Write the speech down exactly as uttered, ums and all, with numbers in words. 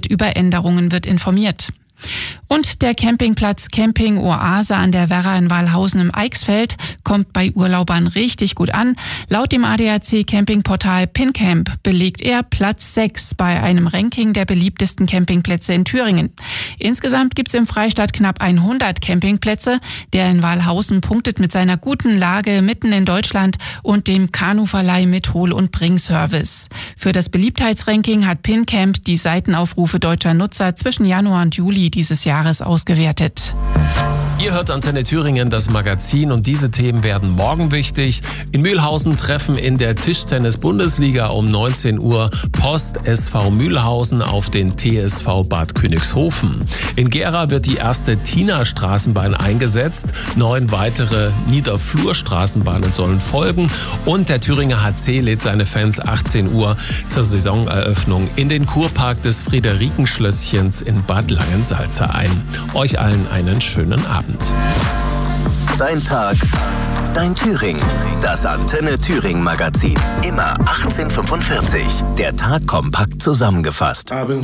und über Änderungen wird informiert. Und der Campingplatz Camping Oase an der Werra in Wallhausen im Eichsfeld kommt bei Urlaubern richtig gut an. Laut dem A D A C Campingportal PinCamp belegt er Platz sechs bei einem Ranking der beliebtesten Campingplätze in Thüringen. Insgesamt gibt es im Freistaat knapp hundert Campingplätze. Der in Wallhausen punktet mit seiner guten Lage mitten in Deutschland und dem Kanuverleih mit Hol- und Bringservice. Für das Beliebtheitsranking hat PinCamp die Seitenaufrufe deutscher Nutzer zwischen Januar und Juli dieses Jahres ausgewertet. Ihr hört Antenne Thüringen, das Magazin, und diese Themen werden morgen wichtig. In Mühlhausen treffen in der Tischtennis-Bundesliga um neunzehn Uhr Post S V Mühlhausen auf den T S V Bad Königshofen. In Gera wird die erste Tina-Straßenbahn eingesetzt. Neun weitere Niederflurstraßenbahnen sollen folgen. Und der Thüringer H C lädt seine Fans achtzehn Uhr zur Saisoneröffnung in den Kurpark des Friederikenschlösschens in Bad Langensalza ein. Euch allen einen schönen Abend. Dein Tag, dein Thüringen. Das Antenne Thüringen Magazin. Immer achtzehn Uhr fünfundvierzig. Der Tag kompakt zusammengefasst.